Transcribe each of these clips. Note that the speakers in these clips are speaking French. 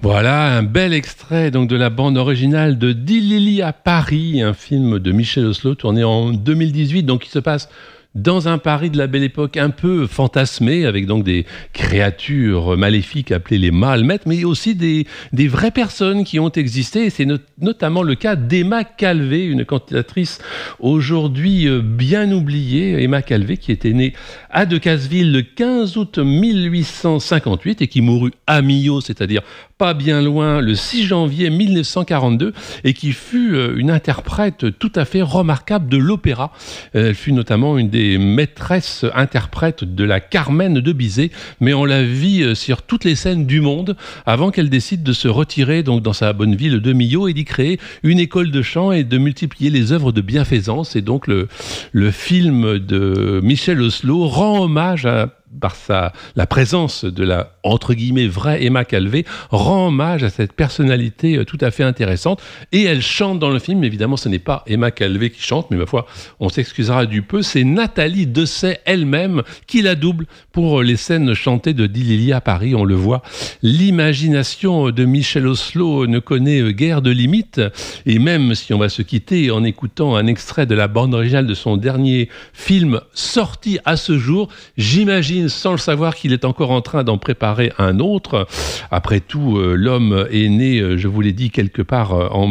Voilà un bel extrait donc de la bande originale de Dillili à Paris, un film de Michel Oslo tourné en 2018, donc qui se passe dans un Paris de la Belle Époque un peu fantasmé, avec donc des créatures maléfiques appelées les Mahalmettes, mais aussi des vraies personnes qui ont existé. Et c'est notamment le cas d'Emma Calvé, une cantatrice aujourd'hui bien oubliée, Emma Calvé, qui était née à Decazeville le 15 août 1858 et qui mourut à Millau, c'est-à-dire pas bien loin, le 6 janvier 1942, et qui fut une interprète tout à fait remarquable de l'opéra. Elle fut notamment une des maîtresses interprètes de la Carmen de Bizet, mais on la vit sur toutes les scènes du monde avant qu'elle décide de se retirer donc dans sa bonne ville de Millau et d'y créer une école de chant et de multiplier les œuvres de bienfaisance. Et donc le film de Michel Oslo rend hommage par la présence de la, entre guillemets, vraie Emma Calvé, rend hommage à cette personnalité tout à fait intéressante. Et elle chante dans le film. Évidemment, ce n'est pas Emma Calvé qui chante, mais ma foi, on s'excusera du peu. C'est Nathalie Dessay elle-même qui la double pour les scènes chantées de Dillili à Paris. On le voit, l'imagination de Michel Oslo ne connaît guère de limite. Et même si on va se quitter en écoutant un extrait de la bande originale de son dernier film sorti à ce jour, j'imagine sans le savoir qu'il est encore en train d'en préparer un autre. Après tout, l'homme est né, je vous l'ai dit, quelque part en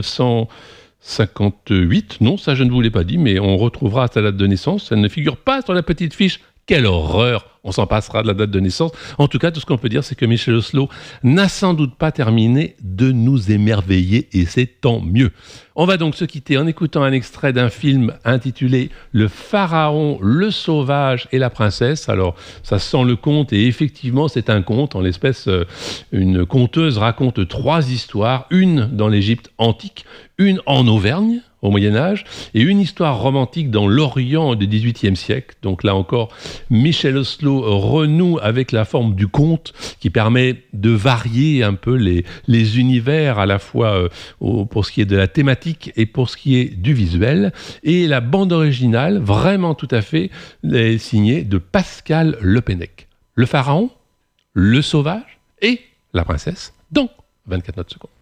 1958. Non, ça je ne vous l'ai pas dit, mais on retrouvera sa date de naissance. Elle ne figure pas sur la petite fiche. Quelle horreur! On s'en passera de la date de naissance. En tout cas, tout ce qu'on peut dire, c'est que Michel Oslo n'a sans doute pas terminé de nous émerveiller, et c'est tant mieux. On va donc se quitter en écoutant un extrait d'un film intitulé « Le Pharaon, le Sauvage et la Princesse ». Alors, ça sent le conte, et effectivement, c'est un conte. En l'espèce, une conteuse raconte 3 histoires, une dans l'Égypte antique, une en Auvergne, au Moyen-Âge, et une histoire romantique dans l'Orient du XVIIIe siècle. Donc là encore, Michel Oslo renoue avec la forme du conte qui permet de varier un peu les univers, à la fois pour ce qui est de la thématique et pour ce qui est du visuel. Et la bande originale, vraiment tout à fait, est signée de Pascal Le Pennec. Le Pharaon, le Sauvage et la Princesse, dans 24 notes secondes.